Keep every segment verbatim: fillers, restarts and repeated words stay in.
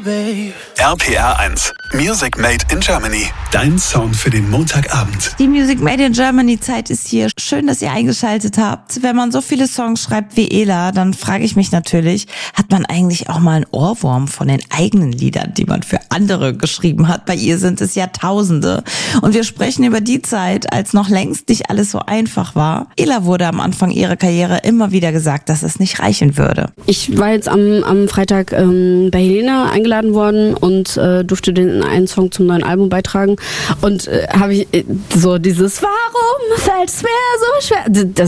babe. R P R eins. Music Made in Germany. Dein Song für den Montagabend. Die Music Made in Germany Zeit ist hier. Schön, dass ihr eingeschaltet habt. Wenn man so viele Songs schreibt wie Ela, dann frage ich mich natürlich, hat man eigentlich auch mal einen Ohrwurm von den eigenen Liedern, die man für andere geschrieben hat? Bei ihr sind es Jahrtausende. Und wir sprechen über die Zeit, als noch längst nicht alles so einfach war. Ela wurde am Anfang ihrer Karriere immer wieder gesagt, dass es nicht reichen würde. Ich war jetzt am, am Freitag ähm, bei Helene eingeladen worden und äh, durfte den einen Song zum neuen Album beitragen. Und äh, habe ich äh, so dieses Warum fällt es mir so schwer? Das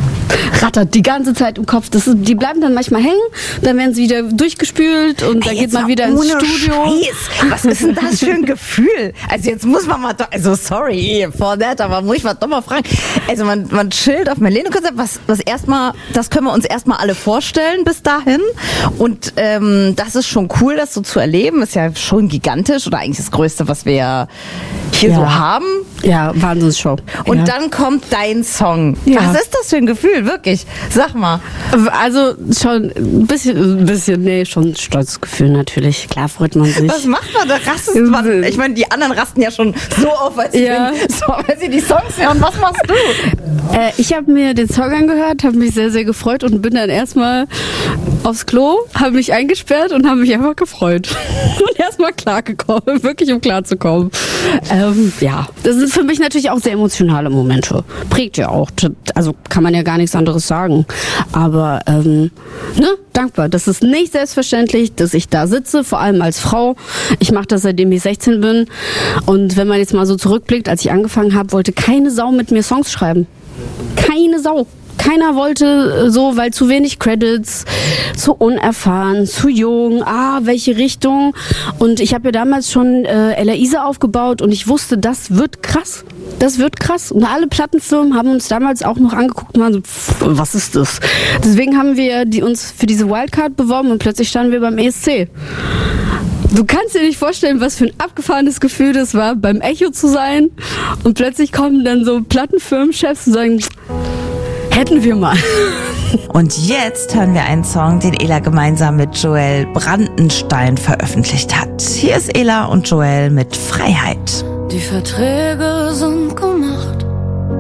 rattert die ganze Zeit im Kopf. Das ist, die bleiben dann manchmal hängen, dann werden sie wieder durchgespült und Ey, dann geht man wieder ins Studio. Scheiß. Was ist denn das für ein Gefühl? Also jetzt muss man mal, do- also sorry for that, aber muss ich mal doch mal fragen. Also man, man chillt auf Marlene-Konzert, was, was erstmal, das können wir uns erstmal alle vorstellen bis dahin. Und ähm, das ist schon cool, das so zu erleben. Ist ja schon gigantisch oder eigentlich das Größte, was wir hier Ja. so haben. Ja, Wahnsinnsshow. Und ja. dann kommt dein Song. Ja. Was ist das für ein Gefühl, wirklich? Sag mal. Also schon ein bisschen, ein bisschen, nee, schon ein stolzes Gefühl natürlich. Klar freut man sich. Was macht man da? Rastet man? Ich meine, die anderen rasten ja schon so auf, als Ja. sie, so, weil sie die Songs hören. Was machst du? Äh, ich habe mir den Song angehört, habe mich sehr, sehr gefreut und bin dann erstmal aufs Klo, habe mich eingesperrt und habe mich einfach gefreut. Und erstmal klargekommen, wirklich um klarzukommen. Ähm, ja, das sind für mich natürlich auch sehr emotionale Momente. Prägt ja auch. Also kann man ja gar nichts anderes sagen. Aber ähm, ne, dankbar. Das ist nicht selbstverständlich, dass ich da sitze, vor allem als Frau. Ich mache das, seitdem ich sechzehn bin. Und wenn man jetzt mal so zurückblickt, als ich angefangen habe, wollte keine Sau mit mir Songs schreiben. Keine Sau. Keiner wollte so, weil zu wenig Credits, zu unerfahren, zu jung, ah, welche Richtung. Und ich habe ja damals schon äh, Ella Ise aufgebaut und ich wusste, das wird krass. Das wird krass. Und alle Plattenfirmen haben uns damals auch noch angeguckt und waren so, pff, was ist das? Deswegen haben wir die uns für diese Wildcard beworben und plötzlich standen wir beim E S C. Du kannst dir nicht vorstellen, was für ein abgefahrenes Gefühl das war, beim Echo zu sein. Und plötzlich kommen dann so Plattenfirmenchefs und sagen, hätten wir mal. Und jetzt hören wir einen Song, den Ela gemeinsam mit Joel Brandenstein veröffentlicht hat. Hier ist Ela und Joel mit Freiheit. Die Verträge